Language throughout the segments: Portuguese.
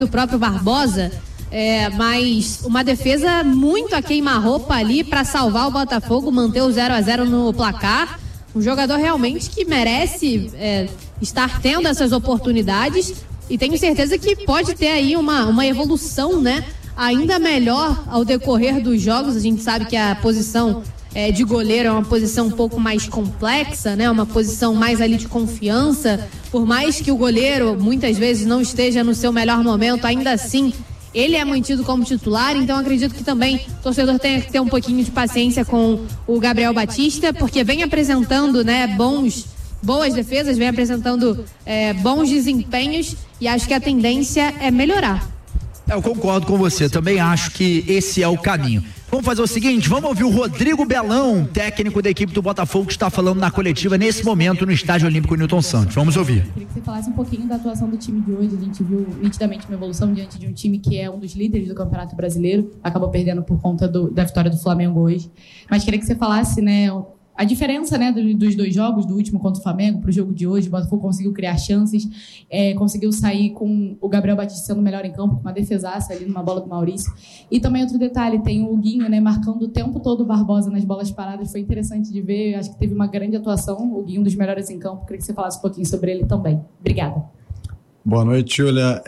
do próprio Barbosa, mas uma defesa muito a queima-roupa ali para salvar o Botafogo, manter o 0-0 no placar. Um jogador realmente que merece estar tendo essas oportunidades e tenho certeza que pode ter aí uma evolução, né, ainda melhor ao decorrer dos jogos. A gente sabe que a posição de goleiro é uma posição um pouco mais complexa, né? Uma posição mais ali de confiança. Por mais que o goleiro muitas vezes não esteja no seu melhor momento, ainda assim ele é mantido como titular. Então acredito que também o torcedor tenha que ter um pouquinho de paciência com o Gabriel Batista, porque vem apresentando, né, boas defesas, vem apresentando bons desempenhos e acho que a tendência é melhorar. Eu concordo com você, também acho que esse é o caminho. Vamos fazer o seguinte, vamos ouvir o Rodrigo Belão, técnico da equipe do Botafogo, que está falando na coletiva nesse momento no Estádio Olímpico Newton Santos. Vamos ouvir. Queria que você falasse um pouquinho da atuação do time de hoje. A gente viu nitidamente uma evolução diante de um time que é um dos líderes do Campeonato Brasileiro, acabou perdendo por conta da vitória do Flamengo hoje. Mas queria que você falasse, né, a diferença, né, dos dois jogos, do último contra o Flamengo para o jogo de hoje. O Botafogo conseguiu criar chances, conseguiu sair com o Gabriel Batista sendo melhor em campo, com uma defesaça ali numa bola do Maurício. E também outro detalhe, tem o Guinho, né, marcando o tempo todo o Barbosa nas bolas paradas. Foi interessante de ver, acho que teve uma grande atuação. O Guinho, um dos melhores em campo. Queria que você falasse um pouquinho sobre ele também. Obrigada. Boa noite, Júlia.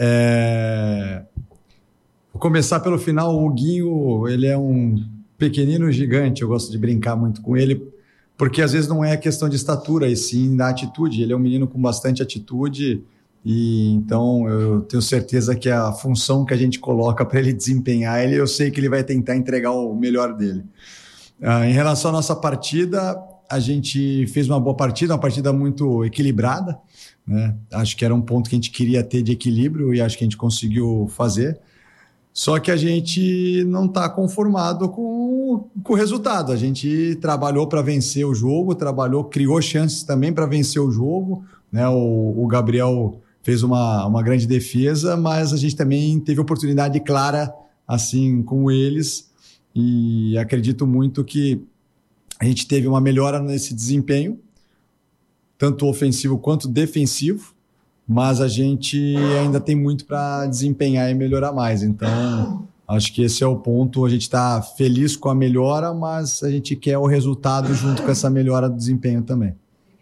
Vou começar pelo final. O Guinho, ele é um pequenino gigante. Eu gosto de brincar muito com ele, porque às vezes não é questão de estatura, e sim da atitude. Ele é um menino com bastante atitude, e então eu tenho certeza que a função que a gente coloca para ele desempenhar, eu sei que ele vai tentar entregar o melhor dele. Em relação à nossa partida, a gente fez uma boa partida, uma partida muito equilibrada, né? Acho que era um ponto que a gente queria ter de equilíbrio e acho que a gente conseguiu fazer. Só que a gente não está conformado com o resultado. A gente trabalhou para vencer o jogo, criou chances também para vencer o jogo, né? O Gabriel fez uma grande defesa, mas a gente também teve oportunidade clara, assim como eles, e acredito muito que a gente teve uma melhora nesse desempenho, tanto ofensivo quanto defensivo, mas a gente ainda tem muito para desempenhar e melhorar mais. Então, acho que esse é o ponto. A gente está feliz com a melhora, mas a gente quer o resultado junto com essa melhora do desempenho também.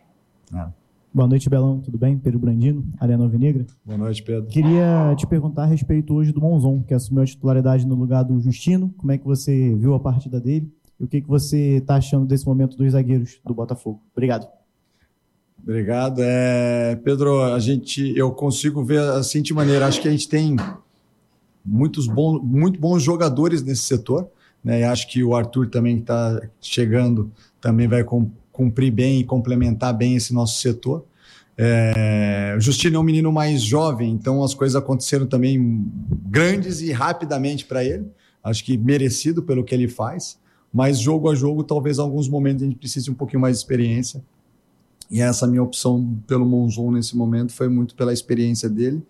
Boa noite, Belão. Tudo bem? Pedro Brandino, Arena Alvinegra. Boa noite, Pedro. Queria te perguntar a respeito hoje do Monzon, que assumiu a titularidade no lugar do Justino. Como é que você viu a partida dele? E o que você está achando desse momento dos zagueiros do Botafogo? Obrigado. Obrigado. Pedro, eu consigo ver assim de maneira, acho que a gente tem muito bons jogadores nesse setor, né? Acho que o Arthur também que está chegando também vai cumprir bem e complementar bem esse nosso setor. O Justino é um menino mais jovem, então as coisas aconteceram também grandes e rapidamente para ele. Acho que merecido pelo que ele faz, mas jogo a jogo, talvez em alguns momentos a gente precise um pouquinho mais de experiência. E essa minha opção pelo Monzon nesse momento foi muito pela experiência dele.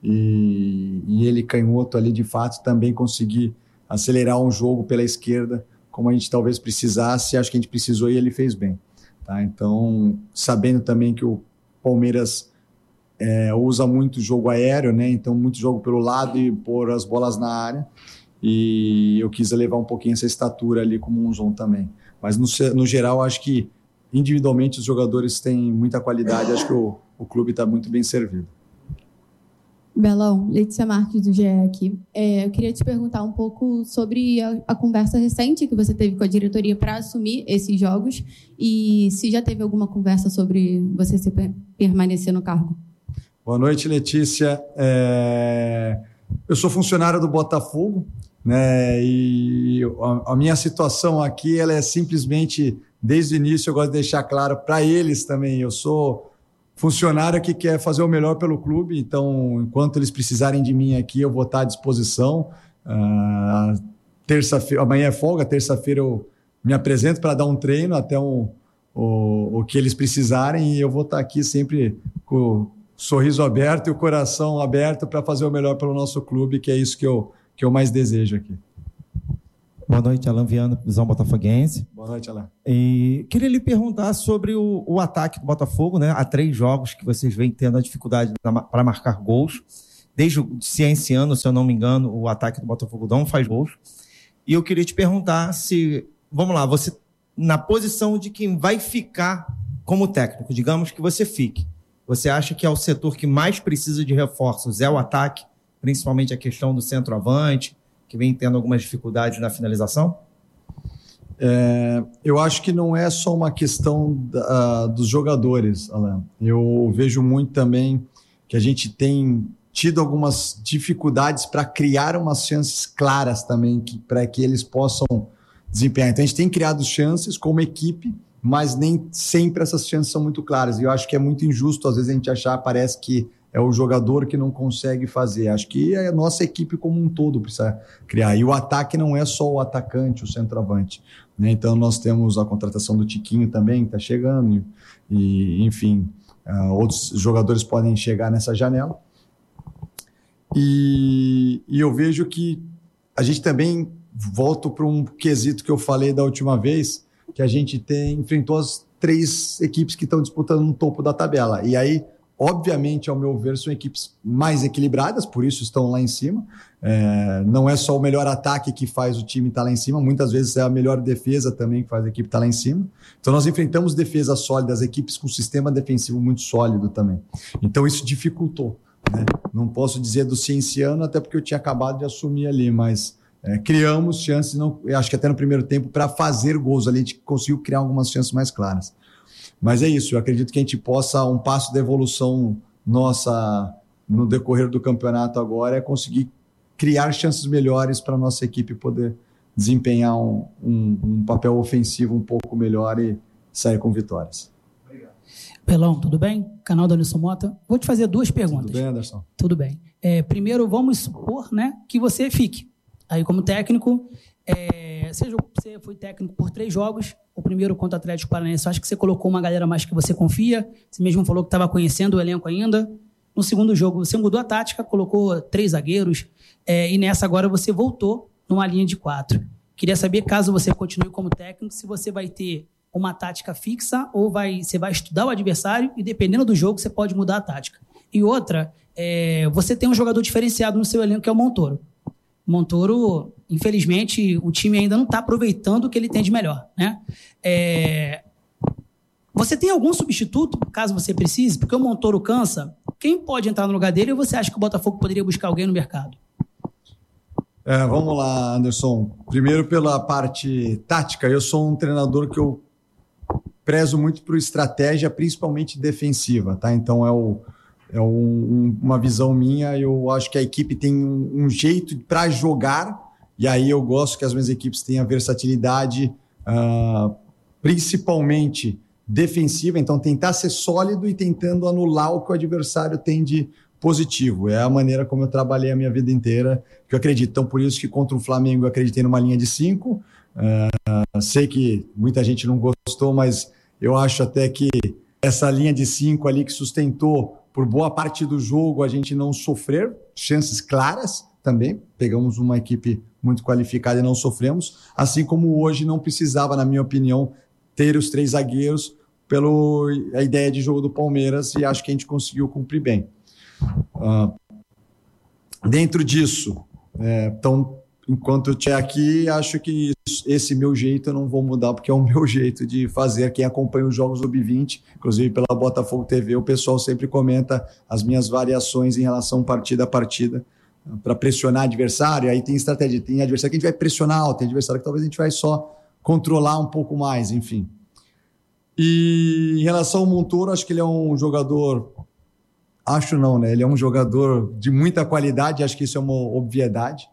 E ele, canhoto ali, de fato, também conseguir acelerar um jogo pela esquerda, como a gente talvez precisasse. Acho que a gente precisou e ele fez bem. Tá? Então, sabendo também que o Palmeiras usa muito jogo aéreo, né? Então muito jogo pelo lado e pôr as bolas na área. E eu quis elevar um pouquinho essa estatura ali com o Monzon também. Mas no geral, acho que individualmente os jogadores têm muita qualidade, acho que o clube está muito bem servido. Belão, Letícia Marques do GE aqui. Eu queria te perguntar um pouco sobre a conversa recente que você teve com a diretoria para assumir esses jogos e se já teve alguma conversa sobre você permanecer no cargo. Boa noite, Letícia. Eu sou funcionário do Botafogo, né? E a minha situação aqui ela é simplesmente, desde o início, eu gosto de deixar claro para eles também, eu sou funcionário que quer fazer o melhor pelo clube, então, enquanto eles precisarem de mim aqui, eu vou estar à disposição. Amanhã é folga, terça-feira eu me apresento para dar um treino até o que eles precisarem e eu vou estar aqui sempre com o sorriso aberto e o coração aberto para fazer o melhor pelo nosso clube, que é isso que eu mais desejo aqui. Boa noite, Alan Viana, Visão Botafoguense. Boa noite, Alan. E queria lhe perguntar sobre o ataque do Botafogo, né? Há 3 jogos que vocês vêm tendo a dificuldade para marcar gols. Desde esse ano, se eu não me engano, o ataque do Botafogo não faz gols. E eu queria te perguntar se, vamos lá, você na posição de quem vai ficar como técnico, digamos que você fique. Você acha que é o setor que mais precisa de reforços? É o ataque, principalmente a questão do centroavante, que vem tendo algumas dificuldades na finalização? Eu acho que não é só uma questão dos jogadores, Alan. Eu vejo muito também que a gente tem tido algumas dificuldades para criar umas chances claras também, para que eles possam desempenhar. Então a gente tem criado chances como equipe, mas nem sempre essas chances são muito claras. E eu acho que é muito injusto, às vezes, a gente achar, parece que é o jogador que não consegue fazer. Acho que a nossa equipe como um todo precisa criar. E o ataque não é só o atacante, o centroavante, né? Então nós temos a contratação do Tiquinho também, que está chegando, e enfim, outros jogadores podem chegar nessa janela. E eu vejo que a gente também, volto para um quesito que eu falei da última vez, que a gente enfrentou as 3 equipes que estão disputando no topo da tabela. E aí, obviamente, ao meu ver, são equipes mais equilibradas, por isso estão lá em cima. Não é só o melhor ataque que faz o time estar lá em cima, muitas vezes é a melhor defesa também que faz a equipe estar lá em cima. Então nós enfrentamos defesas sólidas, equipes com sistema defensivo muito sólido também. Então isso dificultou, né? Não posso dizer do Cienciano, até porque eu tinha acabado de assumir ali, mas criamos chances, acho que até no primeiro tempo, para fazer gols ali, a gente conseguiu criar algumas chances mais claras. Mas é isso, eu acredito que a gente possa, um passo de evolução nossa no decorrer do campeonato agora é conseguir criar chances melhores para a nossa equipe poder desempenhar um papel ofensivo um pouco melhor e sair com vitórias. Obrigado. Pelão, tudo bem? Canal do Anderson Mota. Vou te fazer 2 perguntas. Tudo bem, Anderson? Tudo bem. Primeiro, vamos supor, né, que você fique. Aí, como técnico, você foi técnico por 3 jogos. O primeiro contra o Atlético Paranaense, acho que você colocou uma galera mais que você confia. Você mesmo falou que estava conhecendo o elenco ainda. No segundo jogo, você mudou a tática, colocou 3 zagueiros. E nessa agora você voltou numa linha de 4. Queria saber, caso você continue como técnico, se você vai ter uma tática fixa ou você vai estudar o adversário e, dependendo do jogo, você pode mudar a tática. E outra, você tem um jogador diferenciado no seu elenco, que é o Montoro. Montoro, infelizmente, o time ainda não está aproveitando o que ele tem de melhor, né? Você tem algum substituto, caso você precise? Porque o Montoro cansa. Quem pode entrar no lugar dele ou você acha que o Botafogo poderia buscar alguém no mercado? Vamos lá, Anderson. Primeiro, pela parte tática, eu sou um treinador que eu prezo muito por estratégia, principalmente defensiva, tá? Então uma visão minha. Eu acho que a equipe tem um jeito para jogar, e aí eu gosto que as minhas equipes tenham versatilidade, principalmente defensiva, então tentar ser sólido e tentando anular o que o adversário tem de positivo. É a maneira como eu trabalhei a minha vida inteira, que eu acredito. Então, por isso que contra o Flamengo eu acreditei numa linha de 5. Sei que muita gente não gostou, mas eu acho até que essa linha de 5 ali que sustentou por boa parte do jogo a gente não sofrer chances claras também. Pegamos uma equipe muito qualificada e não sofremos. Assim como hoje não precisava, na minha opinião, ter os 3 zagueiros pela ideia de jogo do Palmeiras, e acho que a gente conseguiu cumprir bem. Dentro disso, então, enquanto eu estiver aqui, acho que esse meu jeito eu não vou mudar, porque é o meu jeito de fazer. Quem acompanha os jogos do Sub-20, inclusive pela Botafogo TV, o pessoal sempre comenta as minhas variações em relação partida a partida, para pressionar adversário. Aí tem estratégia, tem adversário que a gente vai pressionar, tem adversário que talvez a gente vai só controlar um pouco mais, enfim. E em relação ao Montoro, acho que ele é um jogador... Acho não, né? Ele é um jogador de muita qualidade, acho que isso é uma obviedade.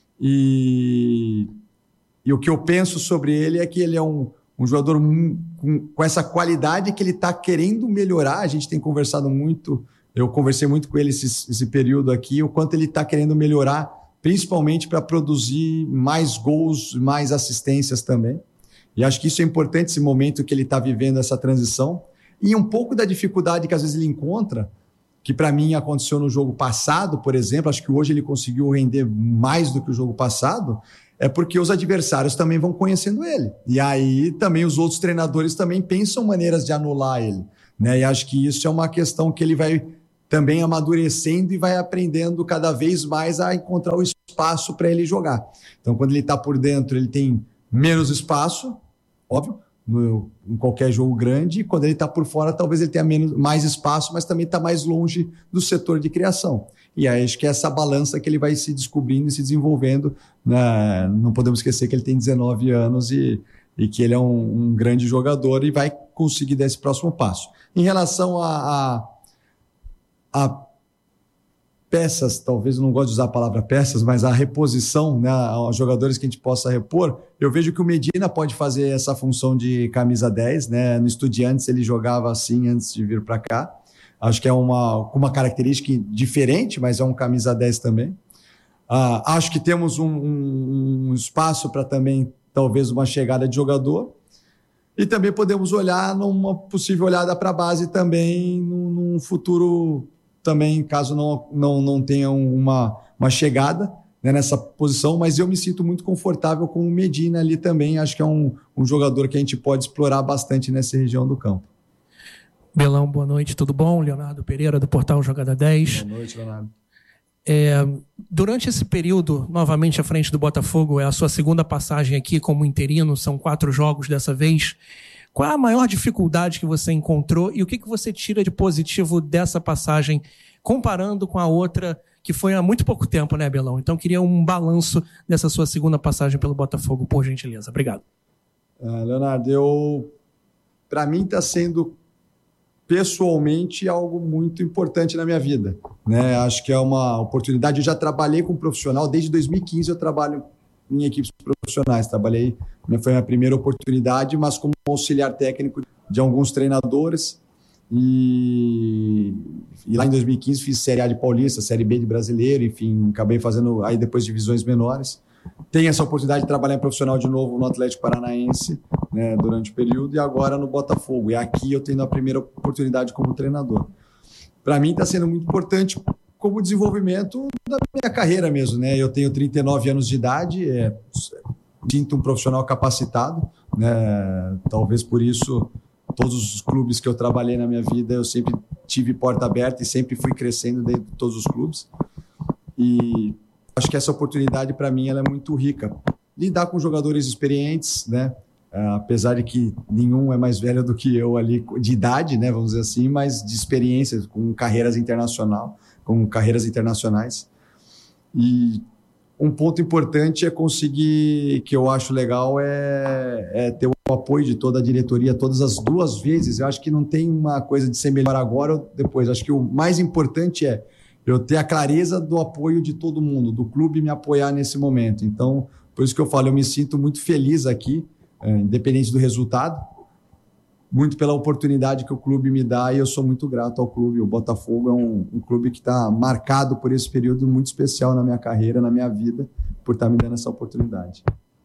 E o que eu penso sobre ele é que ele é um jogador com essa qualidade que ele está querendo melhorar. A gente tem conversado muito, eu conversei muito com ele esse período aqui, o quanto ele está querendo melhorar, principalmente para produzir mais gols, mais assistências também. E acho que isso é importante, esse momento que ele está vivendo, essa transição. E um pouco da dificuldade que às vezes ele encontra, que para mim aconteceu no jogo passado, por exemplo, acho que hoje ele conseguiu render mais do que o jogo passado, é porque os adversários também vão conhecendo ele. E aí também os outros treinadores também pensam maneiras de anular ele, né? E acho que isso é uma questão que ele vai também amadurecendo e vai aprendendo cada vez mais a encontrar o espaço para ele jogar. Então, quando ele está por dentro, ele tem menos espaço, óbvio, em qualquer jogo grande. Quando ele está por fora, talvez ele tenha mais espaço, mas também está mais longe do setor de criação. E aí acho que é essa balança que ele vai se descobrindo e se desenvolvendo, né? Não podemos esquecer que ele tem 19 anos e que ele é um grande jogador e vai conseguir dar esse próximo passo. Em relação a peças, talvez eu não gosto de usar a palavra peças, mas a reposição, né, aos jogadores que a gente possa repor, eu vejo que o Medina pode fazer essa função de camisa 10, né? No Estudiantes ele jogava assim antes de vir para cá. Acho que é uma característica diferente, mas é um camisa 10 também. Acho que temos um espaço para também, talvez, uma chegada de jogador. E também podemos olhar numa possível olhada para a base também, num futuro também, caso não tenha uma chegada, né, nessa posição. Mas eu me sinto muito confortável com o Medina ali também. Acho que é um jogador que a gente pode explorar bastante nessa região do campo. Belão, boa noite, tudo bom? Leonardo Pereira, do portal Jogada 10. Boa noite, Leonardo. Durante esse período, novamente à frente do Botafogo, é a sua segunda passagem aqui como interino, são 4 jogos dessa vez. Qual é a maior dificuldade que você encontrou e o que você tira de positivo dessa passagem, comparando com a outra, que foi há muito pouco tempo, né, Belão? Então, queria um balanço dessa sua segunda passagem pelo Botafogo, por gentileza. Obrigado. Leonardo, para mim está sendo pessoalmente algo muito importante na minha vida, né? Acho que é uma oportunidade. Eu já trabalhei com profissional, desde 2015 eu trabalho em equipes profissionais. Foi a minha primeira oportunidade, mas como auxiliar técnico de alguns treinadores. E lá em 2015 fiz Série A de Paulista, Série B de Brasileiro, enfim, acabei fazendo aí depois divisões menores. Tenho essa oportunidade de trabalhar em profissional de novo no Atlético Paranaense, né, durante o período, e agora no Botafogo. E aqui eu tenho a primeira oportunidade como treinador. Para mim está sendo muito importante como desenvolvimento da minha carreira mesmo, né? Eu tenho 39 anos de idade, sinto um profissional capacitado, né? Talvez por isso todos os clubes que eu trabalhei na minha vida eu sempre tive porta aberta e sempre fui crescendo dentro de todos os clubes. E acho que essa oportunidade, para mim, ela é muito rica. Lidar com jogadores experientes, né? Apesar de que nenhum é mais velho do que eu ali, de idade, né? Vamos dizer assim, mas de experiência, com carreiras internacionais. E um ponto importante é conseguir, que eu acho legal, é ter o apoio de toda a diretoria, todas as 2 vezes. Eu acho que não tem uma coisa de ser melhor agora ou depois. Acho que o mais importante é eu ter a clareza do apoio de todo mundo, do clube me apoiar nesse momento. Então, por isso que eu falo, eu me sinto muito feliz aqui, independente do resultado, muito pela oportunidade que o clube me dá, e eu sou muito grato ao clube. O Botafogo é um clube que está marcado por esse período muito especial na minha carreira, na minha vida, por estar me dando essa oportunidade.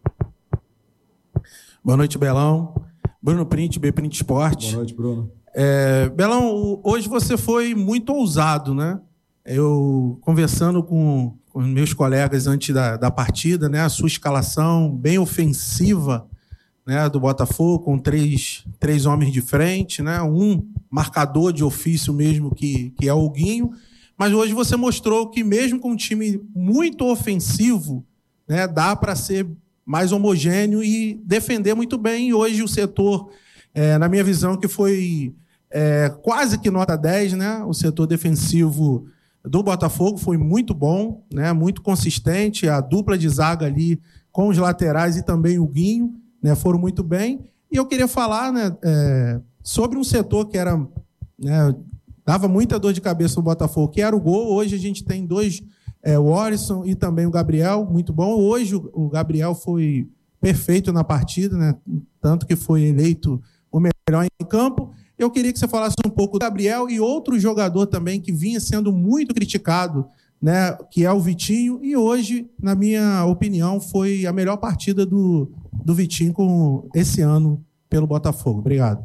Boa noite, Belão. Bruno Print, B-Print Esporte. Boa noite, Bruno. Belão, hoje você foi muito ousado, né? Eu, conversando com meus colegas antes da partida, né, a sua escalação bem ofensiva, né, do Botafogo, com três homens de frente, né, um marcador de ofício mesmo, que é o Guinho, mas hoje você mostrou que mesmo com um time muito ofensivo, né, dá para ser mais homogêneo e defender muito bem. E hoje o setor, na minha visão, que foi quase que nota 10, né, o setor defensivo do Botafogo foi muito bom, né, muito consistente, a dupla de zaga ali com os laterais e também o Guinho, né, foram muito bem. E eu queria falar, né, sobre um setor que era, né, dava muita dor de cabeça no Botafogo, que era o gol. Hoje a gente tem 2, o Orisson e também o Gabriel, muito bom. Hoje o Gabriel foi perfeito na partida, né, tanto que foi eleito o melhor em campo. Eu queria que você falasse um pouco do Gabriel e outro jogador também que vinha sendo muito criticado, né, que é o Vitinho, e hoje, na minha opinião, foi a melhor partida do Vitinho esse ano pelo Botafogo. Obrigado.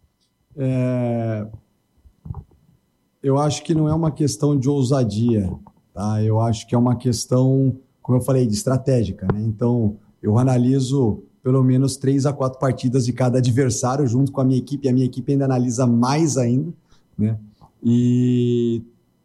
Eu acho que não é uma questão de ousadia, tá? Eu acho que é uma questão, como eu falei, de estratégica, né? Então, eu analiso pelo menos 3 a 4 partidas de cada adversário junto com a minha equipe. A minha equipe ainda analisa mais ainda, né? E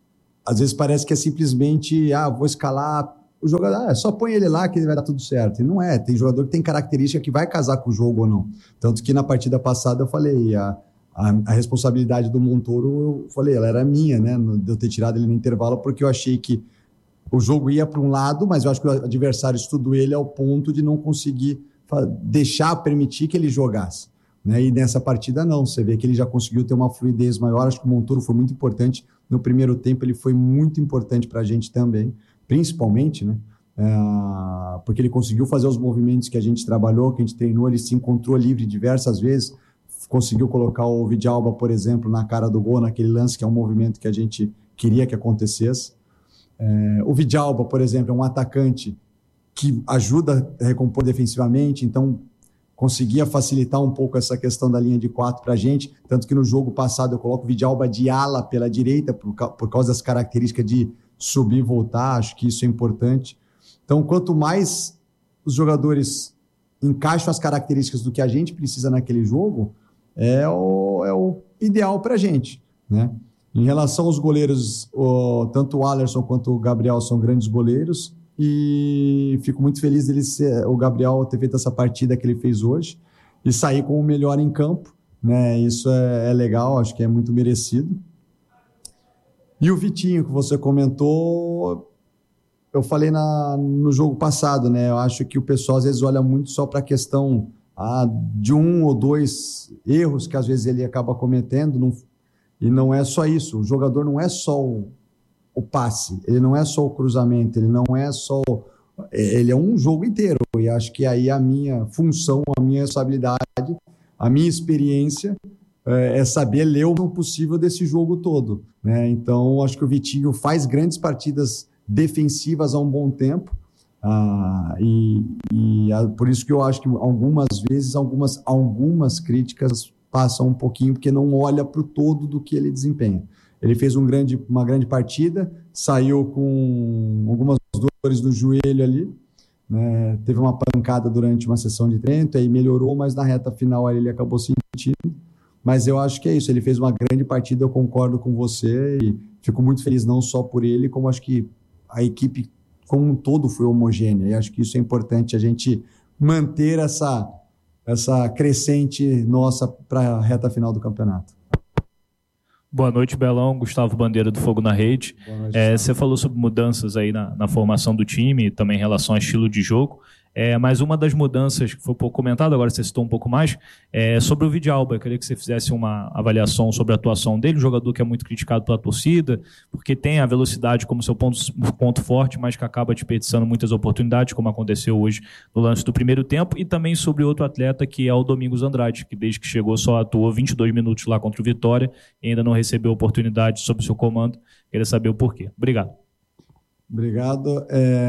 às vezes parece que é simplesmente, vou escalar o jogador, só põe ele lá que ele vai dar tudo certo. E não é, tem jogador que tem característica que vai casar com o jogo ou não. Tanto que na partida passada eu falei, a responsabilidade do Montoro, eu falei, ela era minha, né, de eu ter tirado ele no intervalo, porque eu achei que o jogo ia para um lado, mas eu acho que o adversário estudou ele ao ponto de não conseguir permitir que ele jogasse. Né? E nessa partida não, você vê que ele já conseguiu ter uma fluidez maior. Acho que o Montoro foi muito importante no primeiro tempo, ele foi muito importante para a gente também, principalmente, né? Porque ele conseguiu fazer os movimentos que a gente trabalhou, que a gente treinou, ele se encontrou livre diversas vezes, conseguiu colocar o Vidalba, por exemplo, na cara do gol, naquele lance que é um movimento que a gente queria que acontecesse. O Vidalba, por exemplo, é um atacante que ajuda a recompor defensivamente, então conseguia facilitar um pouco essa questão da linha de 4 para a gente, tanto que no jogo passado eu coloco o Vidalba de ala pela direita, por causa das características de subir e voltar, acho que isso é importante. Então, quanto mais os jogadores encaixam as características do que a gente precisa naquele jogo, é o ideal para a gente, né? Em relação aos goleiros, tanto o Alisson quanto o Gabriel são grandes goleiros, e fico muito feliz o Gabriel ter feito essa partida que ele fez hoje e sair com o melhor em campo, né? Isso é legal, acho que é muito merecido. E o Vitinho, que você comentou, eu falei no jogo passado, né? Eu acho que o pessoal às vezes olha muito só para a questão de 1 ou 2 erros que às vezes ele acaba cometendo, e não é só isso. O jogador não é só o passe, ele não é só o cruzamento, ele não é só... Ele é um jogo inteiro, e acho que aí a minha função, a minha responsabilidade, a minha experiência é saber ler o possível desse jogo todo, né? Então, acho que o Vitinho faz grandes partidas defensivas há um bom tempo, por isso que eu acho que algumas vezes algumas críticas passam um pouquinho, porque não olha para o todo do que ele desempenha. Ele fez uma grande partida, saiu com algumas dores no joelho ali, né? Teve uma pancada durante uma sessão de treino, aí melhorou, mas na reta final aí ele acabou sentindo. Mas eu acho que é isso, ele fez uma grande partida, eu concordo com você e fico muito feliz não só por ele, como acho que a equipe como um todo foi homogênea, e acho que isso é importante, a gente manter essa crescente nossa para a reta final do campeonato. Boa noite, Belão. Gustavo Bandeira do Fogo na Rede. Você falou sobre mudanças aí na formação do time, também em relação ao estilo de jogo. Mas uma das mudanças que foi um pouco comentada, agora você citou um pouco mais, sobre o Vidalba. Eu queria que você fizesse uma avaliação sobre a atuação dele, um jogador que é muito criticado pela torcida, porque tem a velocidade como seu ponto forte, mas que acaba desperdiçando muitas oportunidades, como aconteceu hoje no lance do primeiro tempo, e também sobre outro atleta, que é o Domingos Andrade, que desde que chegou só atuou 22 minutos lá contra o Vitória e ainda não recebeu oportunidade sob o seu comando. Queria saber o porquê. Obrigado. Obrigado.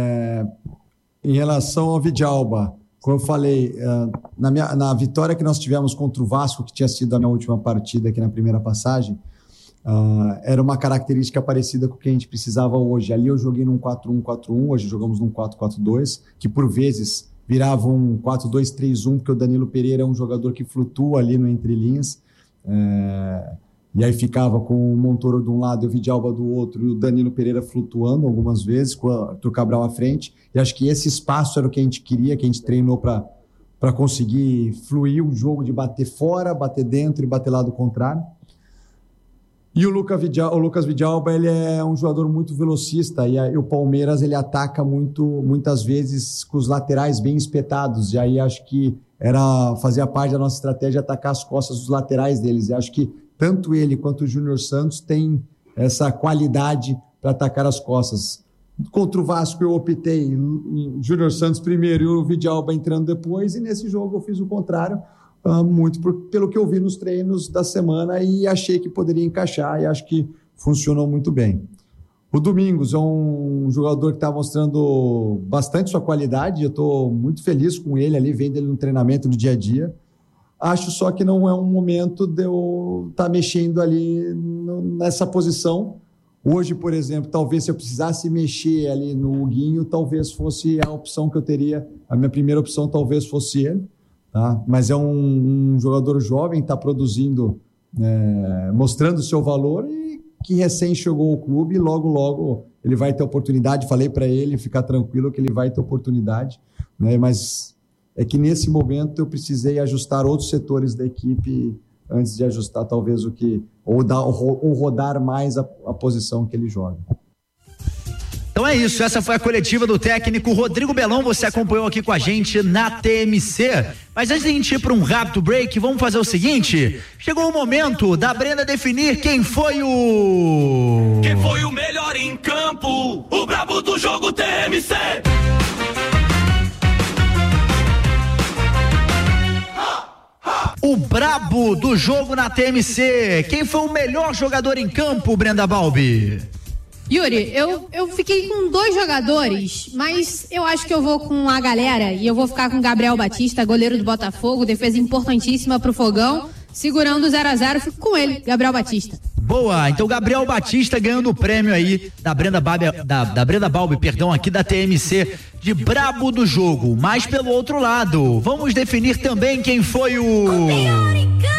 Em relação ao Vidalba, como eu falei, na vitória que nós tivemos contra o Vasco, que tinha sido a minha última partida aqui na primeira passagem, era uma característica parecida com o que a gente precisava hoje. Ali eu joguei num 4-1-4-1, hoje jogamos num 4-4-2, que por vezes virava um 4-2-3-1, porque o Danilo Pereira é um jogador que flutua ali no entrelinhas, e aí ficava com o Montoro de um lado e o Vidalba do outro, e o Danilo Pereira flutuando algumas vezes, com o Arthur Cabral à frente. E acho que esse espaço era o que a gente queria, que a gente treinou para conseguir fluir o jogo de bater fora, bater dentro e bater lá do contrário. E o Lucas Vidalba, ele é um jogador muito velocista, e o Palmeiras ele ataca muitas vezes com os laterais bem espetados, e aí acho que fazia parte da nossa estratégia atacar as costas dos laterais deles, e acho que tanto ele quanto o Júnior Santos têm essa qualidade para atacar as costas. Contra o Vasco eu optei em Júnior Santos primeiro e o Vidalba entrando depois, e nesse jogo eu fiz o contrário, muito pelo que eu vi nos treinos da semana e achei que poderia encaixar, e acho que funcionou muito bem. O Domingos é um jogador que está mostrando bastante sua qualidade, eu estou muito feliz com ele ali, vendo ele no treinamento no dia a dia. Acho só que não é um momento de eu estar mexendo ali nessa posição. Hoje, por exemplo, talvez se eu precisasse mexer ali no Huguinho, talvez fosse a opção que eu teria. A minha primeira opção talvez fosse ele, tá? Mas é um jogador jovem, está produzindo, mostrando o seu valor, e que recém chegou ao clube e logo ele vai ter oportunidade. Falei para ele ficar tranquilo que ele vai ter oportunidade, né? Mas é que nesse momento eu precisei ajustar outros setores da equipe antes de ajustar talvez ou rodar mais a posição que ele joga. Então é isso, essa foi a coletiva do técnico Rodrigo Belão, você acompanhou aqui com a gente na TMC. Mas antes de a gente ir para um rápido break, vamos fazer o seguinte, chegou o momento da Brenda definir quem foi o melhor em campo, o brabo do jogo TMC. O brabo do jogo na TMC, quem foi o melhor jogador em campo, Brenda Balbi? Yuri, eu fiquei com 2 jogadores, mas eu acho que eu vou com a galera e eu vou ficar com Gabriel Batista, goleiro do Botafogo, defesa importantíssima pro Fogão, segurando o 0-0, fico com ele, Gabriel Batista. Boa, então Gabriel Batista ganhando o prêmio aí da Brenda Balbi, aqui da TMC, de brabo do jogo. Mas pelo outro lado, vamos definir também quem foi o melhor em campo.